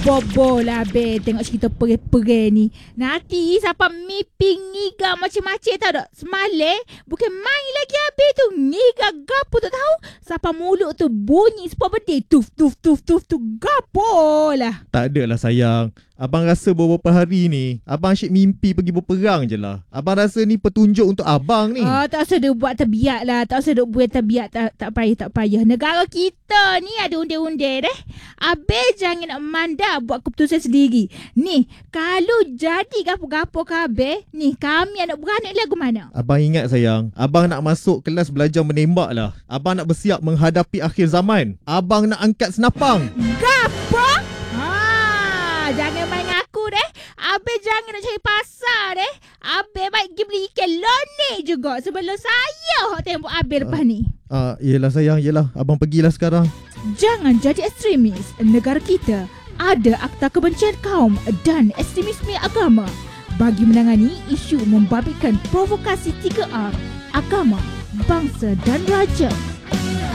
Bobo lah be, tengok cerita perih-perih ni. Nanti siapa mimpi ngiga macam-macam tau tak? Semalam bukan main lagi habis tu. Ngiga gapo tak tahu. Siapa mulut tu bunyi sepuluh beti. Tuf tuf tuf tuf tu gapo lah. Tak adalah sayang. Abang rasa beberapa hari ni abang asyik mimpi pergi berperang je lah. Abang rasa ni petunjuk untuk abang ni. Tak usah dia buat terbiak lah. Tak usah dia buat terbiak. Tak payah. Negara kita ni ada undir-undir Habis jangan nak mandar buat keputusan sendiri. Ni, kalau jadi gapo-gapo kabeh, ni kami anak beranak lagu mana? Abang ingat sayang, abang nak masuk kelas belajar menembak lah. Abang nak bersiap menghadapi akhir zaman. Abang nak angkat senapang. Gapo? Jangan main aku Abang jangan nak cari pasar Abang baik pergi beli ikan lone juga sebelum saya tembok Abang lepas ni. Yelah sayang, yelah. Abang pergilah sekarang. Jangan jadi ekstremis. Negara kita ada Akta Kebencian Kaum dan Ekstremisme Agama bagi menangani isu membabitkan provokasi 3R, agama, bangsa dan raja.